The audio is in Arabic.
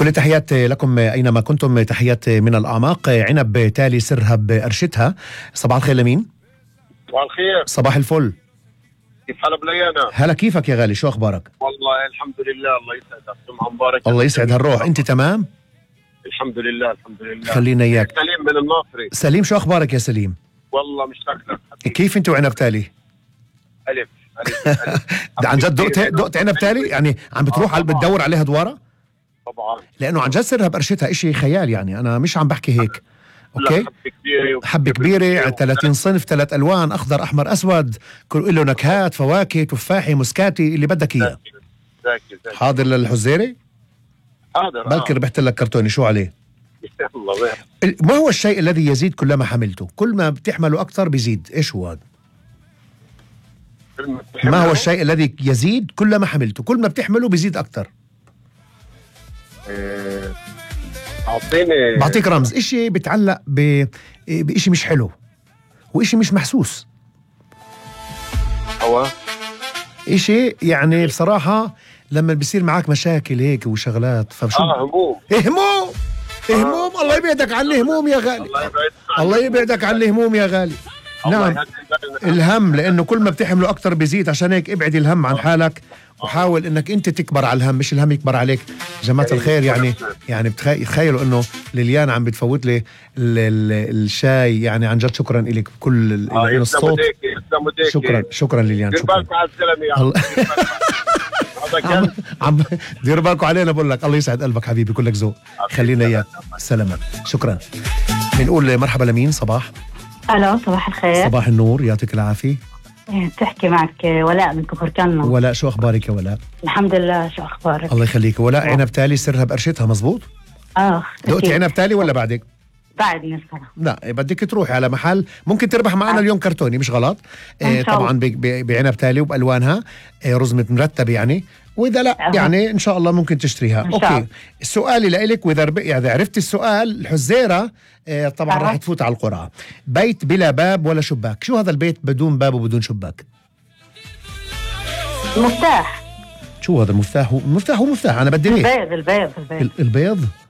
كل تحيات لكم أينما كنتم، تحيات من الأعماق. عنب تالي سرها بقرشتها. صباح الخير لمين؟ صباح الخير. صباح الفل. كيف حال بليانا؟ هلا كيفك يا غالي، شو أخبارك؟ والله الحمد لله، الله يسعدك، جمعة مباركة. الله يسعد هالروح. أنت تمام؟ الحمد لله الحمد لله. خلينا إياك. سليم من الناصري. سليم، شو أخبارك يا سليم؟ والله مشتاق لك. كيف أنت وعنب تالي؟ ألف ألف. عن جد دقت عنب تالي؟ يعني عم بتروح بتدور عليها دوارة؟ طبعا. لأنه عن جد سرها بقرشتها إشي خيال، يعني أنا مش عم بحكي هيك. اوكي، حبة كبيرة 30 صنف، 3 ألوان، أخضر أحمر أسود، كل له نكهات، فواكه، تفاحي، مسكاتي، اللي بدك إياه. حاضر للحزيري؟ حاضر. بلكي ربحت لك كرتوني، شو عليه؟ ما هو الشيء الذي يزيد كلما حملته؟ كل ما بتحمله أكثر بيزيد، إيش هو هذا؟ ما هو الشيء الذي يزيد كلما حملته؟ كل ما بتحمله بيزيد أكثر. أعطيني. بعطيك رمز، إشي بتعلق بإشي مش حلو وإشي مش محسوس. هو إشي يعني بصراحة لما بيصير معك مشاكل هيك وشغلات فبشو هموم. هموم. الله يبعدك عن الهموم يا غالي. الله يبعدك عن الهموم يا غالي. نعم، الهم، لأنه كل ما بتحمله أكتر بيزيد. عشان هيك ابعد الهم عن حالك وحاول انك انت تكبر على الهم، مش الهم يكبر عليك. جماعة الخير، يعني تخيلوا انه ليليان عم بتفوت لي الشاي. يعني عن جد شكرا لك بكل الصوت. شكرا ليليان. شكرا. عم دير بالكم علينا، بقول لك الله يسعد قلبك حبيبي، كلك ذوق. خلينا اياك. سلامات. شكرا. بنقول مرحبا لمين؟ صباح. الو، صباح الخير. صباح النور، يعطيك العافية. تحكي معك ولاء من كفر كنا. ولاء، شو أخبارك يا ولاء؟ الحمد لله، شو أخبارك؟ الله يخليك. ولاء، عنب تالي سرها بقرشتها، مزبوط؟ دقتي عنب تالي ولا بعدك؟ بعدني الصراحة. لا، بدك تروحي على محل ممكن تربح معنا اليوم كرتوني، مش غلط. طبعا بعنب تالي وبألوانها، رزمة مرتب يعني. وإذا لا يعني إن شاء الله ممكن تشتريها. أوكي، سؤالي لإلك، وإذا عرفت السؤال الحزيرة طبعا راح تفوت على القرعة. بيت بلا باب ولا شباك، شو هذا البيت بدون باب وبدون شباك؟ مفتاح. شو هذا المفتاح؟ مفتاح أنا بدي ليه؟ البيض. البيض.